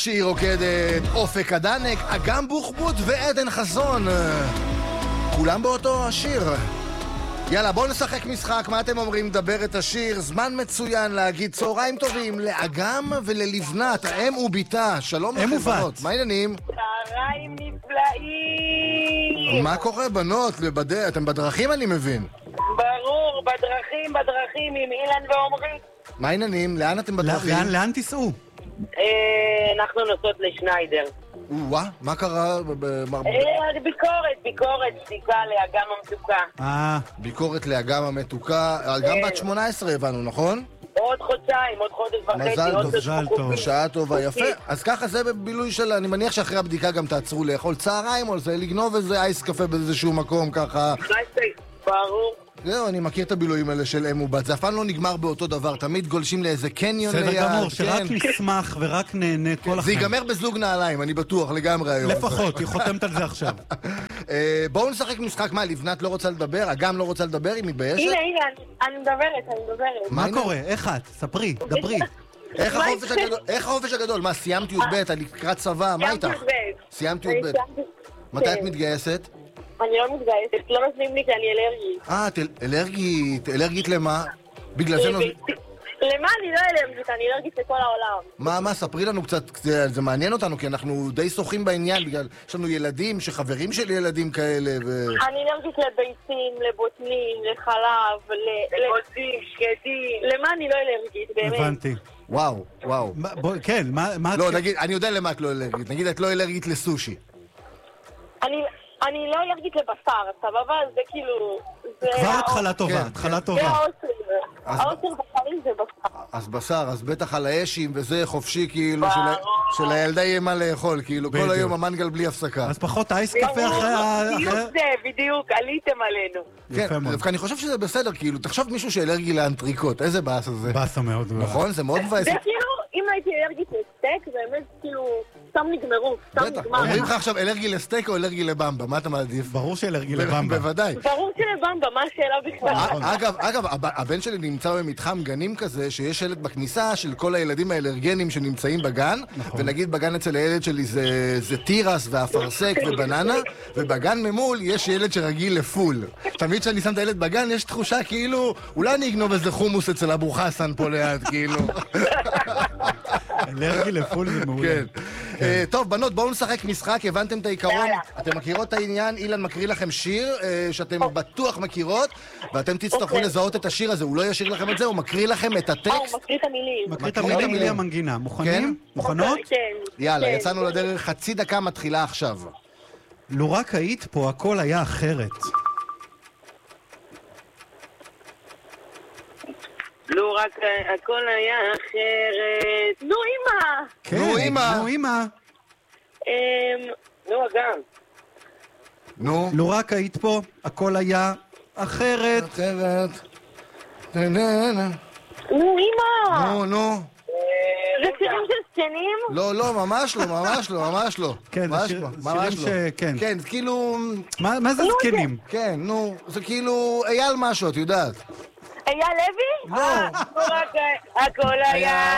שהיא רוקדת, אופק הדנק, אגם בוחבוט ועדן חסון. כולם באותו השיר. יאללה, בואו נשחק משחק. מה אתם אומרים? דבר את השיר. זמן מצוין להגיד צהריים טובים לאגם וללבנת, האם וביתה. שלום לכם בנות. מה העניינים? צהריים נפלאים. מה קורה בנות? אתם בדרכים אני מבין. ברור, בדרכים עם אילן ועומרי. מה העניינים? לאן אתם בדרכים? לאן תיסעו? אנחנו נוסעות לשניידר. מה קרה? ביקורת, בדיקה לאגם המתוקה. ביקורת לאגם המתוקה. אגם בת 18 הבנו, נכון? עוד חודשיים, עוד חודש וחצי. מזל טוב. בשעה טובה, יפה. אז ככה זה בבילוי של... אני מניח שאחרי הבדיקה גם תעצרו לאכול צהריים או לגנוב איזה אייס קפה באיזשהו מקום ככה. ברור. זהו, אני מכיר את הבילויים האלה של אם ובת. זה אף פעם לא נגמר באותו דבר. תמיד גולשים לאיזה קניון ליד. בסדר גמור, שרק נשמח ורק נהנה כל החיים. זה ייגמר בזוג נעליים, אני בטוח, לגמרי היום. לפחות, היא חותמת על זה עכשיו. בואו נשחק משחק. מה, לבנת לא רוצה לדבר? אגם לא רוצה לדבר? היא מתביישת? הנה, אני מדברת. מה קורה? איך את? ספרי, דברי. איך החופש הגדול? מה, סיימת י"ב? את לקראת צבא? מה איתך? סיימת י"ב. מתי את מתגייסת? אני לא מתגייסת, לא נותנים לי כי אני אלרגית. אלרגית למה? בגלל זה... למה אני לא אלרגית? אני אלרגית לכל העולם. מה, ספרי לנו קצת, זה מעניין אותנו, כי אנחנו די שוחים בעניין, בגלל יש לנו ילדים, שחברים של ילדים כאלה, אני אלרגית לביצים, לבוטנים, לחלב, לבוטים, שקדים. למה אני לא אלרגית, באמת? הבנתי. וואו. כן, מה... לא, נגיד, אני יודע למה את לא אלרגית. נגיד, את לא אלרגית לסושי. אני לא אלרגית לבשר, סבבה? זה כאילו... כבר התחלה טובה, התחלה טובה. זה האוסר בשרים זה בשר. אז בשר, אז בטח על האשים וזה חופשי כאילו של הילדה יהיה מה לאכול, כאילו כל היום המנגל בלי הפסקה. אז פחות אייס קפה אחרי... בדיוק, עליתם עלינו. כן, דווקא אני חושב שזה בסדר, כאילו, תחשוב מישהו שאלרגי לאנטריקוט, איזה באס הזה. באסה מאוד. נכון, זה מאוד מבאס. זה כאילו, אם הייתי אלרגית לסטייק, באמת כאילו, סתם נגמרו, סתם נגמר. אומרים לך עכשיו אלרגי לסטייק או אלרגי לבמבה, מה אתה מעדיף? ברור שאלרגי לבמבה. בוודאי. ברור שלבמבה, מה השאלה בכלל? אגב, הבן שלי נמצא במתחם גנים כזה, שיש שלט בכניסה של כל הילדים האלרגנים שנמצאים בגן, ונגיד בגן אצל הילד שלי זה תירס ואפרסק ובננה, ובגן ממול יש ילד שרגיל לפול. תמיד כשאני שם את הילד בגן, יש תחושה כאילו, אולי אני אגנוב איזה חומוס אצל אבו חסן פה ליד, כאילו. אלרגי לפול זה מעולה. כן. טוב, בנות, בואו נשחק משחק, הבנתם את העיקרון? אתם מכירות את העניין? אילן מקריא לכם שיר שאתם בטוח מכירות, ואתם תצטרכו לזהות את השיר הזה. הוא לא ישיר לכם את זה, הוא מקריא לכם את הטקסט. הוא מקריא את המילים. מקריא את המילים בלי המנגינה. מוכנים? מוכנות? יאללה, יצאנו לדרך, חצי דקה מתחילה עכשיו. לו רק היית פה, הכל היה אחרת. לא רק הכל היה אחרת. נו אמא! נו אמא! נו אגם. נו? לו רק היית פה, הכל היה אחרת. נו אמא! נו. זה שירים של זקנים? לא, ממש לא. כן, זה שירים שכן. כן, כאילו... מה זה זקנים? כן, נו, זה כאילו אייל משהו, את יודעת. אייל לוי? לא. הכל היה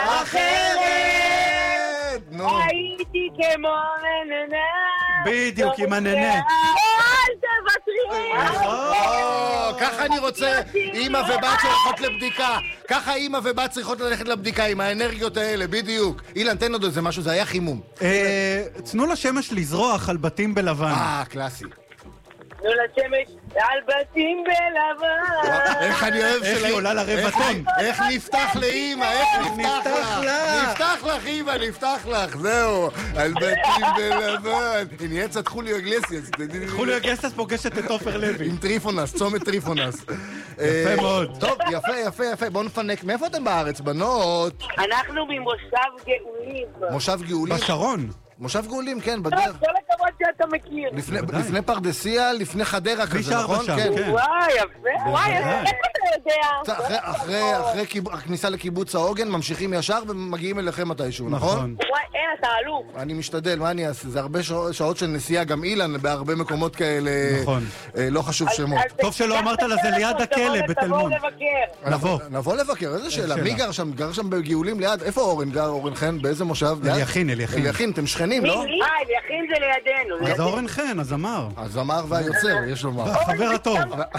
אחרת. נו. הייתי כמו הננה. בדיוק, עם הננה. אל תוותרי. ככה אני רוצה אמא ובת שהולכות לבדיקה. ככה אמא ובת צריכות ללכת לבדיקה עם האנרגיות האלה, בדיוק. אילן, תן עוד איזה משהו, זה היה חימום. תנו לשמש לזרוח על בתים בלבן. קלאסי. תנו לשמש על בתים בלבן. איך אני אוהב איך היא עולה לרבטון. איך נפתח לאמא, איך נפתח לך. נפתח לך אמא, נפתח לך, זהו. על בתים בלבן. היא נהיית קצת חוליו אגלסיאס. חוליו אגלסיאס פוגשת את עופר לוי. עם טריפונס, צומת טריפונס. יפה מאוד. טוב, יפה. בואו נפנק. מאיפה אתם בארץ, בנות? אנחנו ממושב גאולים. מושב גאולים? בשרון. מושב גאולים, כן, בדרך. כל הכבוד שאתה מכיר. לפני פרדסיה, לפני חדרה כזה, נכון? כן. וואי, יפה. וואי, איפה אתה אתה יודע? אחרי הכניסה לקיבוץ העוגן, ממשיכים ישר ומגיעים אליכם מתישהו, נכון? וואי, אין, אתה אלוף. אני משתדל, מה אני אעשה? זה הרבה שעות של נסיעה, גם אילן בהרבה מקומות כאלה, לא חשוב שמות. טוב שלא אמרת לה, זה ליד הכלא בתל מונד. נבוא לבקר, איזה שאלה? מי גר שם? גר שם בגאולים ליד? איפה אורן גר? אורן חן? באיזה מושב? אליכין. אליכין, אתם שכנים, לא? אליכין זה לידינו. אז אורן חן, הזמר. הזמר והיוצר, יש לומר. החבר הטוב.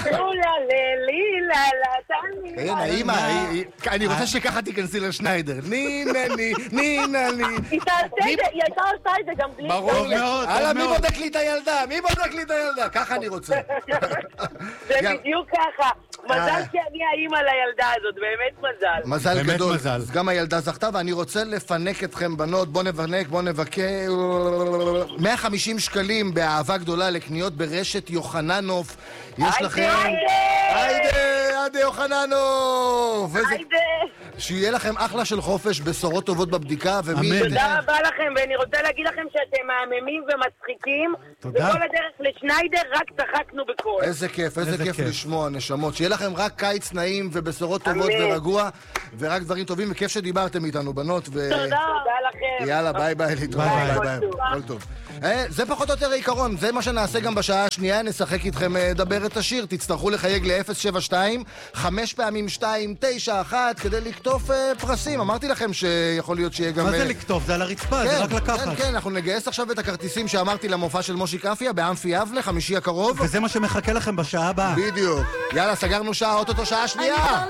כן, האמא, אני רוצה שככה תיכנסי לשניידר. נינה. היא הייתה עושה את זה גם בלי... ברור לי. הלאה, מי בודק לי את הילדה? ככה אני רוצה. זה בדיוק ככה. מזל שאני האמא לילדה הזאת, באמת מזל. מזל גדול. אז גם הילדה זכתה, ואני רוצה לפנק אתכם בנות. בוא נבקר 150 שקלים באהבה גדולה לקניות ברשת יוחננוף. יש לכם... היידה יוחננוף! שיהיה לכם אחלה של חופש, בשורות טובות בבדיקה. תודה רבה לכם, ואני רוצה להגיד לכם שאתם מהממים ומצחיקים. וכל הדרך לשניידר רק צחקנו בכל. איזה כיף לשמוע, נשמות. שיהיה לכם רק קיץ נעים ובשורות טובות ורגוע, ורק דברים טובים, וכיף שדיברתם איתנו, בנות. תודה לכם. יאללה, ביי, להתראות. כל טוב. זה פחות או יותר העיקרון, זה מה שנעשה גם בשעה השנייה. נשחק איתכם דבר את השיר, תצטרכו לחייג ל-072 5 פעמים 2 9 1 כדי לקטוף פרסים. אמרתי לכם שיכול להיות שיהיה גם... מה זה לקטוף? זה על הרצפה, זה רק לקחת. כן, אנחנו נגייס עכשיו את הכרטיסים שאמרתי למופע של מושי קפיה באמפי יבנה, חמישי הקרוב, וזה מה שמחכה לכם בשעה הבאה. בדיוק. יאללה, סגרנו שעה, אוטוטו שעה שנייה.